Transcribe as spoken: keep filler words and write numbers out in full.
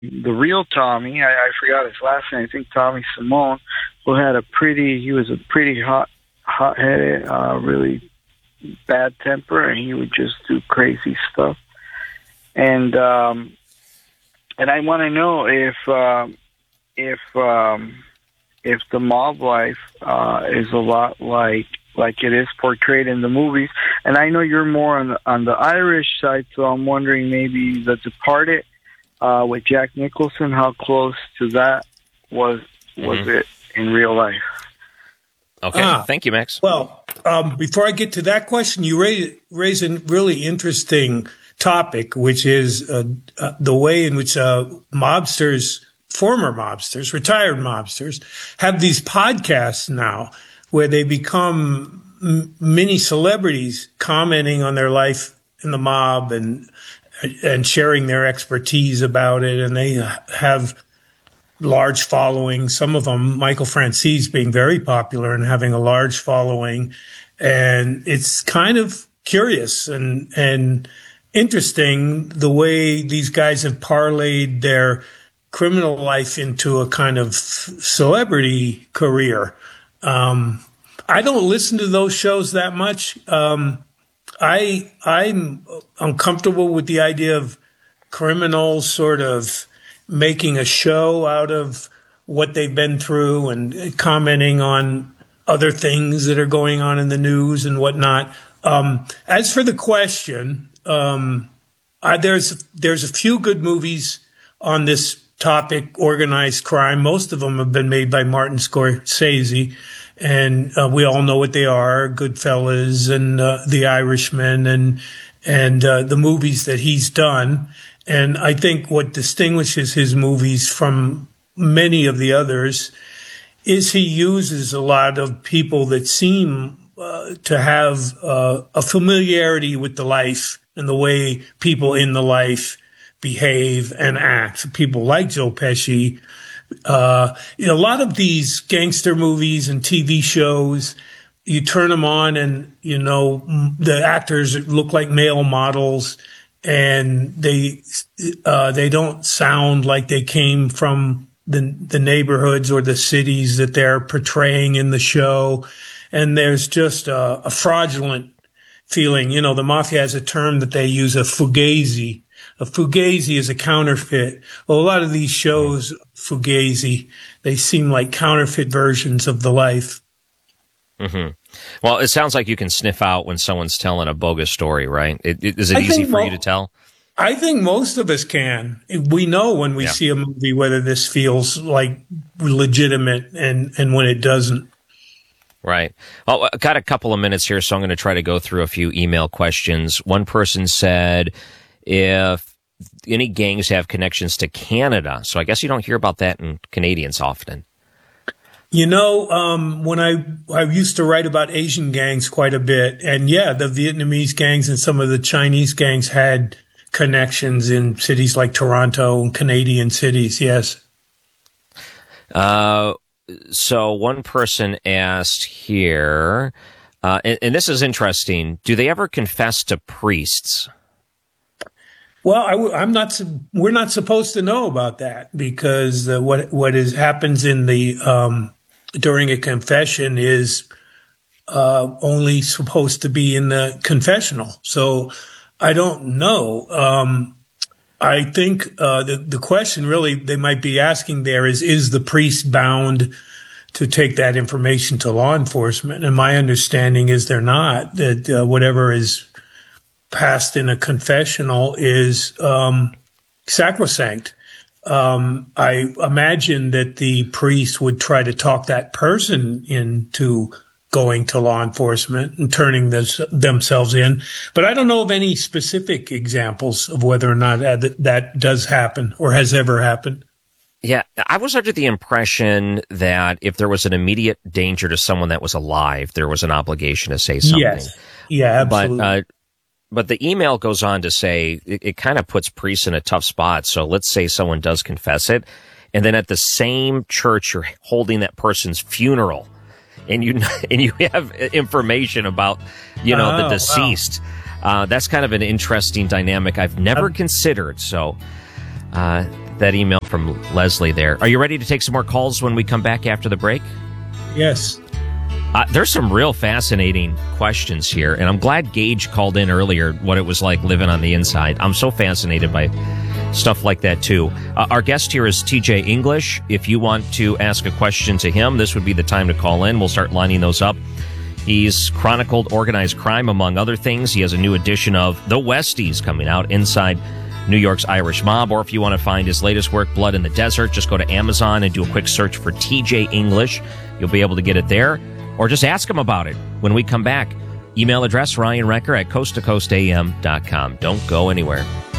the real Tommy, I, I forgot his last name, I think Tommy Simone, who had a pretty, he was a pretty hot, hot-headed, uh, really bad temper, and he would just do crazy stuff. And um, and I want to know if uh, if um, if the mob life uh, is a lot like like it is portrayed in the movies. And I know you're more on the, on the Irish side, so I'm wondering maybe The Departed uh, with Jack Nicholson, how close to that was was mm-hmm. it in real life? Okay, ah, thank you, Max. Well, um, before I get to that question, you raise, raise a really interesting topic, which is uh, uh, the way in which uh, mobsters, former mobsters, retired mobsters, have these podcasts now where they become m- mini celebrities commenting on their life in the mob and and sharing their expertise about it. And they have large following. Some of them, Michael Franzese being very popular and having a large following. And it's kind of curious and, and interesting the way these guys have parlayed their criminal life into a kind of celebrity career. Um, I don't listen to those shows that much. Um, I, I'm uncomfortable with the idea of criminals sort of making a show out of what they've been through and commenting on other things that are going on in the news and whatnot. Um, as for the question, um, I, there's there's a few good movies on this topic, organized crime. Most of them have been made by Martin Scorsese, and uh, we all know what they are: Goodfellas and uh, The Irishman, and and uh, the movies that he's done. And I think what distinguishes his movies from many of the others is he uses a lot of people that seem uh, to have uh, a familiarity with the life and the way people in the life behave and act. People like Joe Pesci. Uh, you know, a lot of these gangster movies and T V shows, you turn them on and, you know, the actors look like male models. And they uh, they don't sound like they came from the the neighborhoods or the cities that they're portraying in the show. And there's just a, a fraudulent feeling. You know, the mafia has a term that they use, a fugazi. A fugazi is a counterfeit. Well, a lot of these shows, fugazi, they seem like counterfeit versions of the life. Mm-hmm. Well, it sounds like you can sniff out when someone's telling a bogus story, right? It, it, is it I easy for mo- you to tell? I think most of us can. We know when we yeah. see a movie whether this feels like legitimate and, and when it doesn't. Right. Well, I've got a couple of minutes here, so I'm going to try to go through a few email questions. One person said if any gangs have connections to Canada, so I guess you don't hear about that in Canadians often. You know, um, when I, I used to write about Asian gangs quite a bit, and yeah, the Vietnamese gangs and some of the Chinese gangs had connections in cities like Toronto and Canadian cities, yes. Uh, so one person asked here, uh, and, and this is interesting, do they ever confess to priests? Well, I, I'm not. We're not supposed to know about that because uh, what what is happens in the um, during a confession is uh, only supposed to be in the confessional. So I don't know. Um, I think uh, the the question really they might be asking there is: is the priest bound to take that information to law enforcement? And my understanding is they're not. That uh, whatever is passed in a confessional is um, sacrosanct. Um, I imagine that the priest would try to talk that person into going to law enforcement and turning this, themselves in. But I don't know of any specific examples of whether or not that, that does happen or has ever happened. Yeah, I was under the impression that if there was an immediate danger to someone that was alive, there was an obligation to say something. Yes. Yeah, absolutely. But, uh, But the email goes on to say it, it kind of puts priests in a tough spot. So let's say someone does confess it, and then at the same church you're holding that person's funeral, and you and you have information about you know oh, the deceased. Wow. Uh, that's kind of an interesting dynamic I've never um, considered. So uh, that email from Leslie there. Are you ready to take some more calls when we come back after the break? Yes. Uh, there's some real fascinating questions here, and I'm glad Gage called in earlier what it was like living on the inside. I'm so fascinated by stuff like that, too. Uh, our guest here is T J English. If you want to ask a question to him, this would be the time to call in. We'll start lining those up. He's chronicled organized crime, among other things. He has a new edition of The Westies coming out, Inside New York's Irish Mob. Or if you want to find his latest work, Blood in the Desert, just go to Amazon and do a quick search for T J English. You'll be able to get it there. Or just ask him about it when we come back. Email address, Ryan Recker at coast to coast a m dot com. Don't go anywhere.